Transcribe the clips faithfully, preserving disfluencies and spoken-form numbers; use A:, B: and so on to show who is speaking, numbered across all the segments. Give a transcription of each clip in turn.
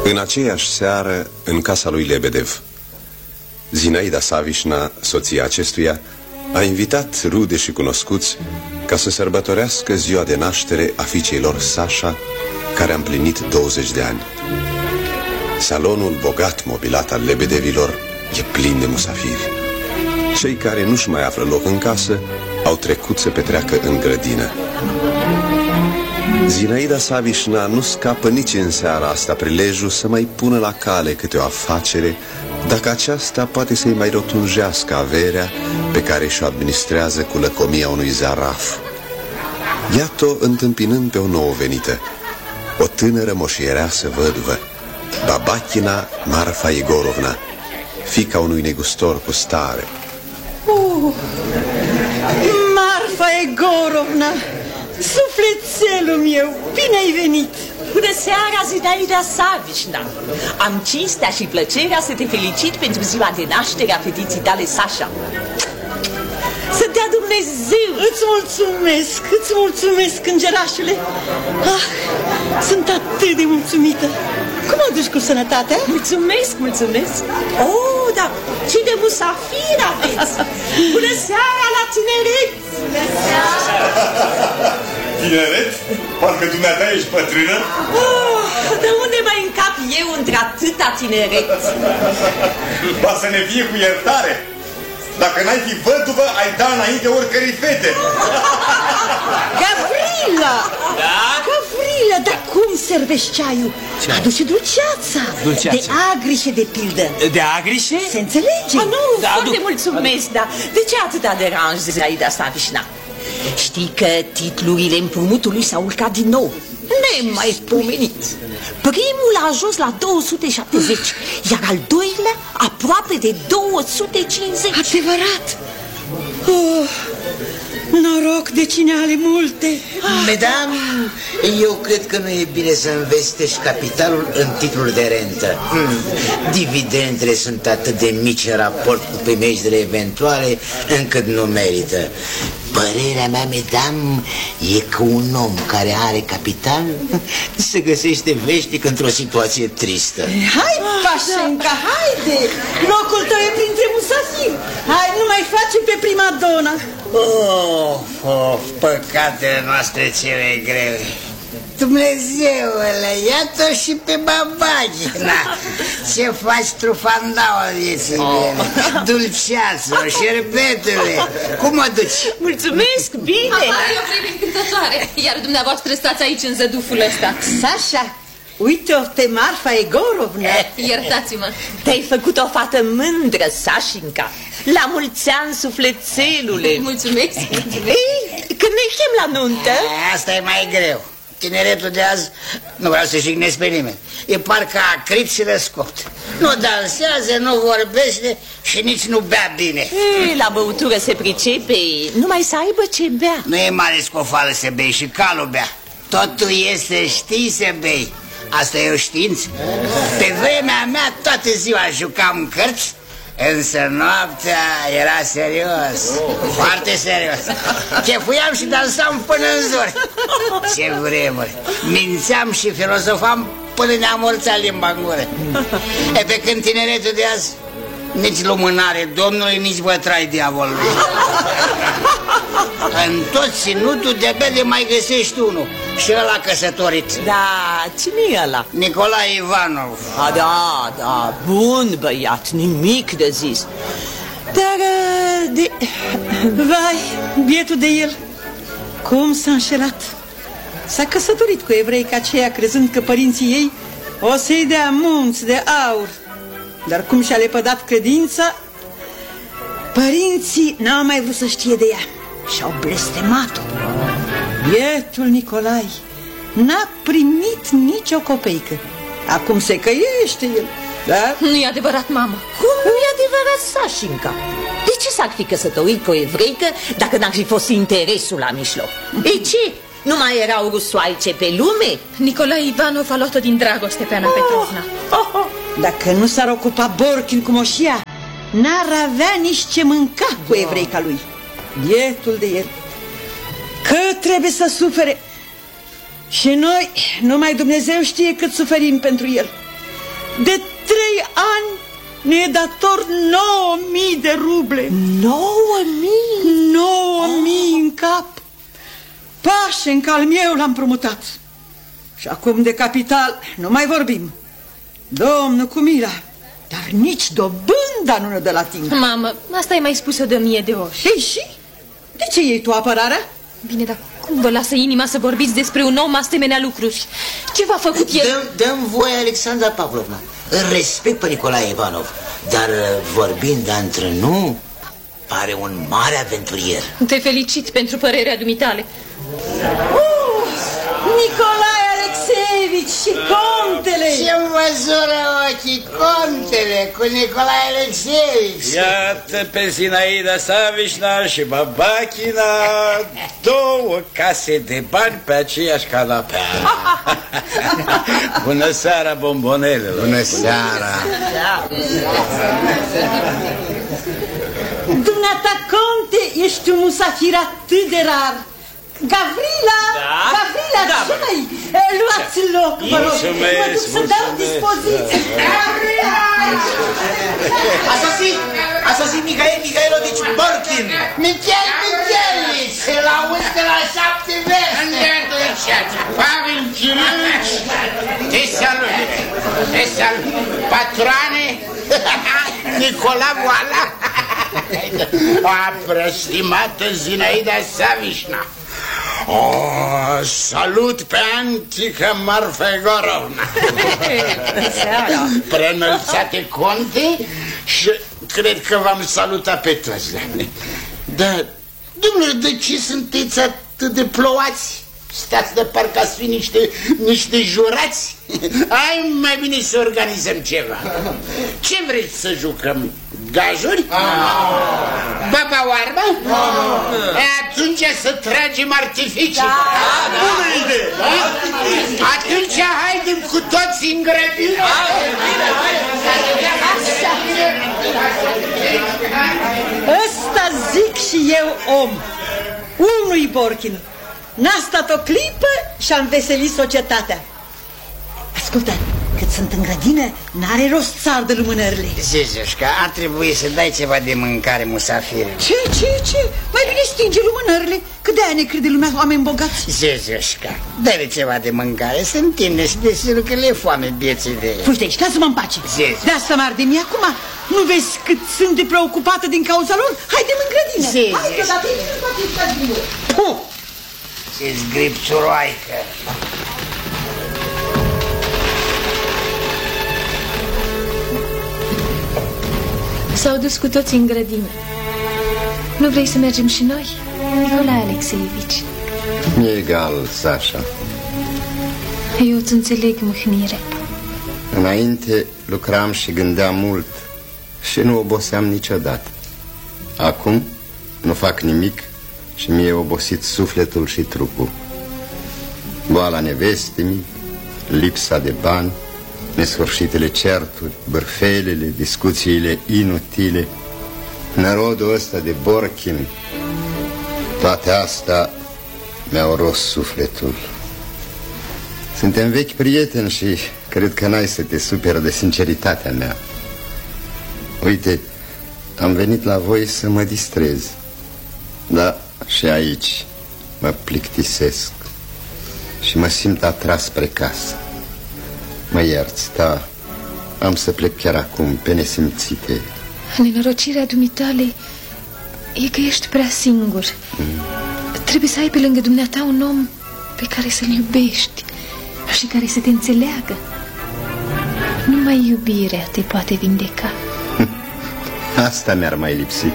A: În aceeași seară, în casa lui Lebedev, Zinaida Savișna, soția acestuia, a invitat rude și cunoscuți ca să sărbătorească ziua de naștere a fiicei lor, Sasha, care a împlinit douăzeci de ani. Salonul bogat mobilat al Lebedevilor e plin de musafiri. Cei care nu-și mai află loc în casă au trecut să petreacă în grădină. Zinaida Savișna nu scapă nici în seara asta prilejul să mai pună la cale câte o afacere, dacă aceasta poate să-i mai rotunjească averea pe care și-o administrează cu lăcomia unui zaraf. Iată-o întâmpinând pe o nouă venită, o tânără moșiereasă văduvă, Babachina Marfa Egorovna, fiica unui negustor cu stare.
B: Oh, Marfa Egorovna, sufletelul meu, bine ai venit!
C: Bună seara, Zinaida Savișna! Am cinstea și plăcerea să te felicit pentru ziua de naștere a fetiții tale, Sasha. Să dea Dumnezeu!
B: Îți mulțumesc, îți mulțumesc, îngerașule! Ah, sunt atât de mulțumită! Cum o duci cu sănătatea?
C: Mulțumesc, mulțumesc! Oh, dar ce de musafir aveți! Bună seara la tineret! Bună seara!
D: Tineret? Parcă dumneata ești bătrână?
C: Oh, de unde mai încap eu într-atâta tineret?
D: Ba să ne fie cu iertare! Dacă n-ai fi văduvă, ai da înainte oricărei fete.
B: Gavrila!
E: Da?
B: Gavrila, dar cum servești ceaiul? Ce? Aduce dulceața.
E: Dulceața.
B: De agrișe, de pildă.
E: De agrișe?
B: Se înțelege?
C: Ah, nu,
E: da,
C: foarte
E: aduc.
C: mulțumesc, dar de ce atâta deranj, Zinaida Savișna? Știi că titlurile împrumutului s-au urcat din nou, nemaipomenit. Primul a ajuns la două sute șaptezeci, iar al doilea aproape de două sute cincizeci.
B: Adevărat! Oh, noroc de cine are multe.
F: Madame, eu cred că nu e bine să învestești capitalul în titlul de rentă. hmm. Dividendele sunt atât de mici în raport cu primejdele eventuale încât nu merită. Părerea mea, madame, e că un om care are capital se găsește veșnic într-o situație tristă.
B: Hai, Pașenca, haide! Locul tău e printre musafiri. Hai, nu mai face pe prima dona.
F: Oh, oh, păcatele noastre cele grele. Dumnezeule, iată și pe Babachina. Ce faci, trufandaua vieții mele? Dulceață, șerbetele. Cum o duci?
C: Mulțumesc, bine!
G: Apare o vreme încântătoare, iar dumneavoastră stați aici în zăduful ăsta.
B: Sasha, uite-o pe Marfa Egorovna.
G: Iertați-mă.
C: Te-ai făcut o fată mândră, Sașinca. La mulți ani, sufletelule.
G: Mulțumesc.
C: Ei, când ne chem la nuntă?
F: Asta e mai greu. Tineretul de azi, nu vreau să jignesc pe nimeni, e parcă acrit și răscopt. Nu dansează, nu vorbește și nici nu bea bine.
C: Ei, la băutură se pricepe, numai să aibă ce bea.
F: Nu e mare scofală să bei, și calul bea. Totul este știi să bei. Asta e o știință. Pe vremea mea toată ziua jucam cărți, însă noaptea era serios, foarte serios. Chefuiam și dansam până în zori. Ce vremuri. Mințeam și filozofam până ne amorțea limba în gură. E pe când tineretul de azi, nici lumânare Domnului, nici bătrai diavolului. În tot ținutul de-abia de mai găsești unul, și ăla căsătorit.
C: Da, cine e ăla?
F: Nicolae Ivanov.
C: A, da, da, bun băiat, nimic de zis. Dar de...
B: Vai, bietul de el, cum s-a înșelat. S-a căsătorit cu evreica aceea, crezând că părinții ei o să-i dea munți de aur. Dar cum și-a lepădat credința, părinții n-au mai vrut să știe de ea și-au blestemat-o. Bietul Nicolae n-a primit nicio copeică. Acum se căiește el, da?
G: Nu e adevărat, mamă.
C: Cum nu e adevărat, Sașinca? De ce s-ar fi căsătorit cu o evreică dacă n-ar fi fost interesul la mijloc? Ei ce? Nu mai erau rusoaice pe lume?
G: Nicolae Ivanov a luat-o din dragoste pe Ana oh, Petrovna.
B: oh, oh. Dacă nu s-ar ocupa Borkin cu moșia, n-ar avea nici ce mânca cu evreica lui. Bietul de el, că trebuie să sufere. Și noi, numai Dumnezeu știe cât suferim pentru el. De trei ani ne e dator nouă mii de ruble.
C: Nouă mii?
B: Nouă mii în cap. Pașenc al meu l-am promutat. Și acum de capital nu mai vorbim. Domnul Cumila, dar nici dobânda nu ne dă la timp.
G: Mamă, asta ai mai spus-o de mie de ori.
B: Ei, și? De ce iei tu apărarea?
G: Bine, dar cum vă lasă inima să vorbiți despre un om asemenea lucruri? Ce v-a făcut el?
E: Dăm, dăm voie, Alexandra Pavlovna. Îl respect pe Nicolae Ivanov, dar vorbind între nu, pare un mare aventurier.
G: Te felicit pentru părerea dumitale.
B: Uh, Nicolae Alexeevici și contele!
F: Ce măsură ochii, contele, cu Nicolae Alexeevici.
H: Iată pe Zinaida Savișna și Babachina, două case de bani pe aceeași canapea. Bună seara, bombonelelor.
F: Bună seara.
B: Dumneata, conte, ești un musafir atât de rar. Gavrila,
H: da?
B: Gavrila,
H: Da,
B: ce mai? Luați loc, vă rog.
H: Mulțumesc,
B: Mă duc să dau
H: mulțumesc.
B: dispoziție. Gavrila!
E: A sosit, a sosit Mihail Mihailovici Borkin.
F: Michel Michelici, îl auzi de la șapte verse.
I: Pavel Kirilich, te salut, te salut, patroane, Nicola Voala, a preestimată Zinaida Savișna. Oh, salut pe Antica Marfegorovna. Preînălțate conte și cred că v-am salutat pe toți. Dar, domnule, de ce sunteți atât de plouați? Stați de parcă ați fi niște, niște jurați? Hai mai bine să organizăm ceva. Ce vreți să jucăm? Gajuri? Baba oarbă? E, atunci să tragem artificii. Bună idee! Atunci haidem cu toți în grădină.
B: Ăsta zic și eu, om. Unui Borkin. N-a stat o clipă și-a înveselit societatea. Ascultă, cât sunt în grădină, n-are rost să ardă lumânările.
F: Zizușca, ar trebui să dai ceva de mâncare musafirului.
B: Ce, ce, ce? Mai bine stinge lumânările, că de-aia ne crede lumea oameni bogați.
F: Zizușca, dă-le ceva de mâncare, să întinde și desigur că le foame vieții de el.
B: Fugi, lasă-mă în pace.
F: Zici.
B: De asta m-arde mie acum. Nu vezi cât sunt de preocupată din cauza lor? Haide-mi în grădină.
F: Zici.
B: Hai că dată nu poate sta bine. Puh!
F: Ce-ți gripțuroaică.
G: S-au dus cu toții în grădină. Nu vrei să mergem și noi, Nicolae Alexeevici?
A: Mi-e egal, Sasha.
G: Eu îți înțeleg mâhnire.
A: Înainte lucram și gândeam mult și nu oboseam niciodată. Acum nu fac nimic și mi-e obosit sufletul și trupul. Boala nevestimii, lipsa de bani, nesfârșitele certuri, bârfelele, discuțiile inutile, narodul ăsta de Borkin, toate astea mi-au ros sufletul. Suntem vechi prieteni și cred că n-ai să te superi de sinceritatea mea. Uite, am venit la voi să mă distrez, dar și aici mă plictisesc și mă simt atras spre casă. Mă ierți, da, am să plec chiar acum, pe nesimțite.
G: Nenorocirea dumitale e că ești prea singur. mm. Trebuie să ai pe lângă dumneata un om pe care să-l iubești și care să te înțeleagă. Numai iubirea te poate vindeca.
A: Asta mi-ar mai lipsi.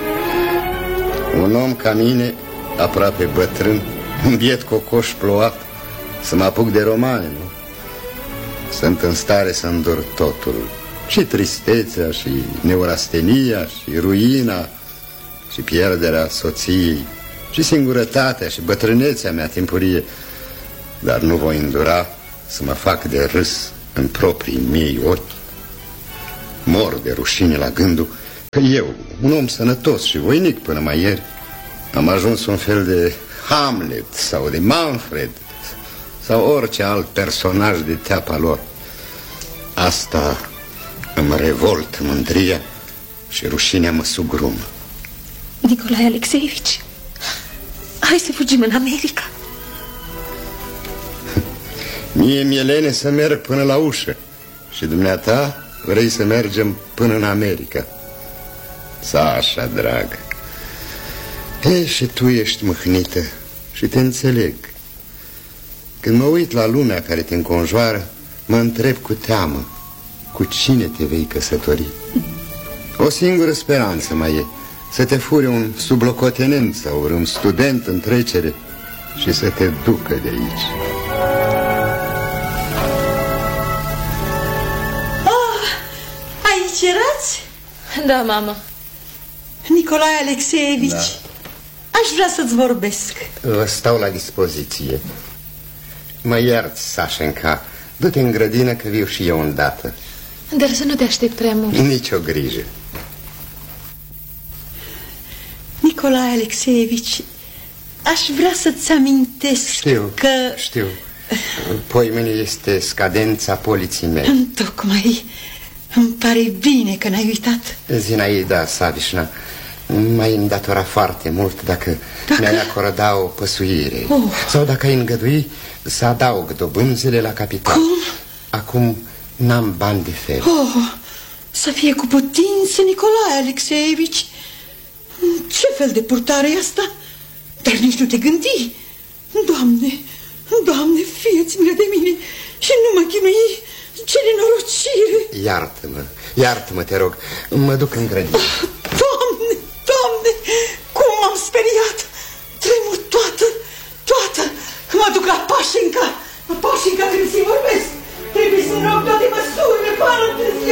A: Un om ca mine, aproape bătrân, un biet cocoș plouat, să mă apuc de romane, nu? Sunt în stare să îndur totul, și tristețea, și neurastenia, și ruina, și pierderea soției, și singurătatea, și bătrânețea mea timpurie. Dar nu voi îndura să mă fac de râs în proprii mei ochi. Mor de rușine la gândul că eu, un om sănătos și voinic până mai ieri, am ajuns un fel de Hamlet sau de Manfred sau orice alt personaj de teapa lor. Asta
J: Îmi revolt mândria și rușinea mă sugrumă.
G: Nicolae Alexeevici, hai să fugim în America.
J: Mie mi-e lene să merg până la ușă și dumneata vrei să mergem până în America. Sașa, dragă. E, și tu ești mâhnită și te înțeleg. Când mă uit la lumea care te înconjoară, mă întreb cu teamă, cu cine te vei căsători? O singură speranță mai e, să te fure un sublocotenent sau un student în trecere și să te ducă de aici.
B: Oh, aici erați?
G: Da, mama.
B: Nicolae Alexeevici, da. Aș vrea să-ți vorbesc.
J: Vă stau la dispoziție. Mă ierți, Sașenca, du-te în grădină că viu și eu îndată.
G: Dar să nu te aștept prea mult.
J: Nici o grijă.
B: Nicolae Alexeevici, aș vrea să-ți amintesc.
J: Știu,
B: că...
J: știu. Poimâine este scadența poliții mele.
B: Tocmai. Îmi pare bine că n-ai uitat.
J: Zinaida Savișna, m-ai îndatora foarte mult dacă, dacă... mi-ai acorda o păsuire.
B: Oh.
J: Sau dacă ai îngădui să adaug dobânzile la capital.
B: Cum?
J: Acum n-am bani de fel.
B: Oh, să fie cu putință, Nicolae Alexeevici. Ce fel de purtare e asta? Dar nici nu te gândi. Doamne, Doamne, fie-ți milă de mine și nu mă chinui. Ce nenorocire!
J: Iartă-mă, iartă-mă, te rog, mă duc în grădină.
B: Oh, Doamne, Doamne, cum m-am speriat! Tremur toată, toată. Mă duc la Pașinca, la Pașinca trebuie să-i vorbesc.